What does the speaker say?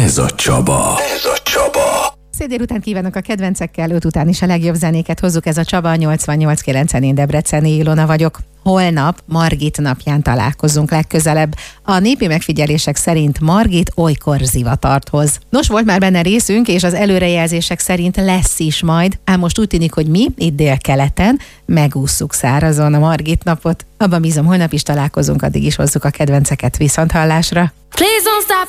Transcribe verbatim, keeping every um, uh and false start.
Ez a Csaba. Ez a Csaba. Szép délután kívánok a kedvencekkel, öt után is a legjobb zenéket hozzuk, ez a Csaba, nyolcvannyolc kilencen, én Debreceni Ilona vagyok. Holnap Margit napján találkozunk legközelebb. A népi megfigyelések szerint Margit olykor zivatart hoz. Nos, volt már benne részünk, és az előrejelzések szerint lesz is majd, ám most úgy tűnik, hogy mi itt délkeleten megússzuk szárazon a Margit napot. Abban bízom, holnap is találkozunk, addig is hozzuk a kedvenceket viszonthallásra.